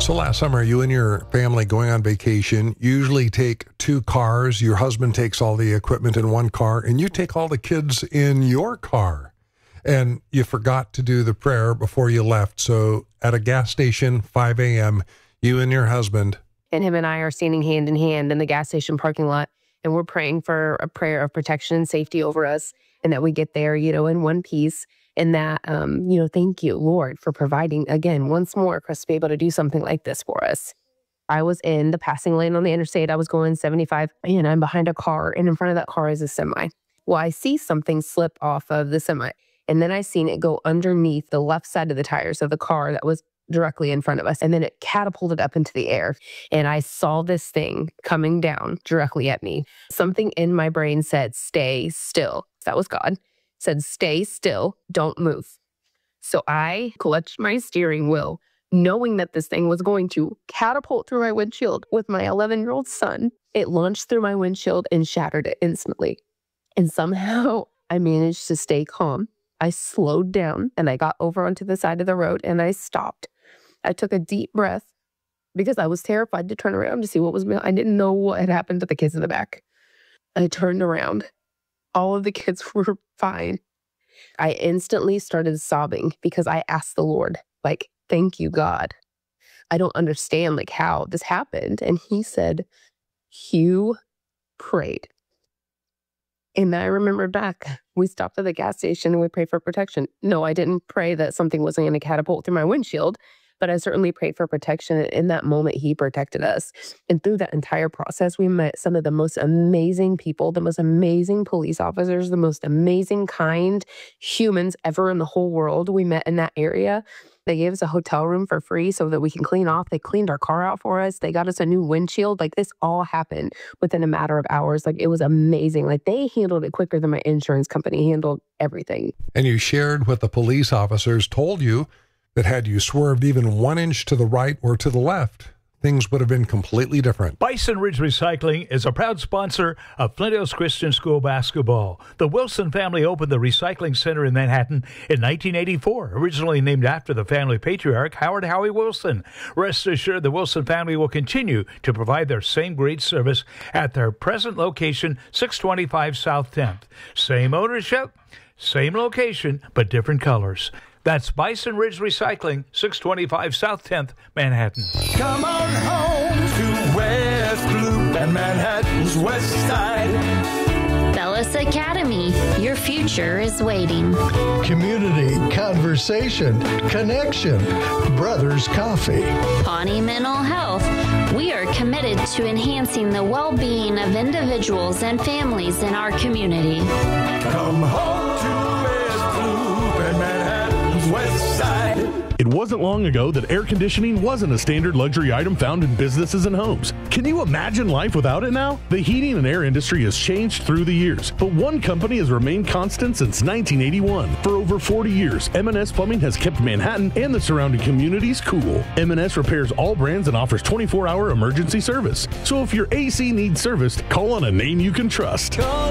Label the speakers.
Speaker 1: So last summer, you and your family going on vacation usually take two cars. Your husband takes all the equipment in one car, and you take all the kids in your car. And you forgot to do the prayer before you left. So at a gas station, 5 a.m., you and your husband.
Speaker 2: And him and I are standing hand in hand in the gas station parking lot. And we're praying for a prayer of protection and safety over us. And that we get there, in one piece. And that, thank you, Lord, for providing, again, once more, for us to be able to do something like this for us. I was in the passing lane on the interstate. I was going 75, and I'm behind a car, and in front of that car is a semi. Well, I see something slip off of the semi, and then I seen it go underneath the left side of the tires of the car that was directly in front of us, and then it catapulted up into the air, and I saw this thing coming down directly at me. Something in my brain said, stay still. That was God. Said, stay still, don't move. So I clutched my steering wheel, knowing that this thing was going to catapult through my windshield with my 11-year-old son. It launched through my windshield and shattered it instantly. And somehow I managed to stay calm. I slowed down and I got over onto the side of the road and I stopped. I took a deep breath because I was terrified to turn around to see what was behind. I didn't know what had happened to the kids in the back. I turned around. All of the kids were fine. I instantly started sobbing because I asked the Lord, thank you, God. I don't understand, how this happened. And he said, you prayed. And I remember back, we stopped at the gas station and we prayed for protection. No, I didn't pray that something wasn't going to catapult through my windshield, but I certainly prayed for protection. And in that moment, he protected us. And through that entire process, we met some of the most amazing people, the most amazing police officers, the most amazing, kind humans ever in the whole world we met in that area. They gave us a hotel room for free so that we can clean off. They cleaned our car out for us. They got us a new windshield. This all happened within a matter of hours. It was amazing. They handled it quicker than my insurance company handled everything.
Speaker 1: And you shared what the police officers told you, that had you swerved even 1 inch to the right or to the left, things would have been completely different.
Speaker 3: Bison Ridge Recycling is a proud sponsor of Flint Hills Christian School basketball. The Wilson family opened the recycling center in Manhattan in 1984, originally named after the family patriarch, Howard Howie Wilson. Rest assured, the Wilson family will continue to provide their same great service at their present location, 625 South 10th. Same ownership, same location, but different colors. That's Bison Ridge Recycling, 625 South 10th, Manhattan.
Speaker 4: Come on home to West Loop and Manhattan's West Side.
Speaker 5: Bellis Academy, your future is waiting.
Speaker 6: Community, conversation, connection, Brothers Coffee.
Speaker 5: Pawnee Mental Health, we are committed to enhancing the well-being of individuals and families in our community.
Speaker 4: Come home to West Loop and Manhattan's West Side.
Speaker 7: It wasn't long ago that air conditioning wasn't a standard luxury item found in businesses and homes. Can you imagine life without it now? The heating and air industry has changed through the years, but one company has remained constant since 1981. For over 40 years, M&S Plumbing has kept Manhattan and the surrounding communities cool. M&S repairs all brands and offers 24-hour emergency service. So if your AC needs serviced, call on a name you can trust.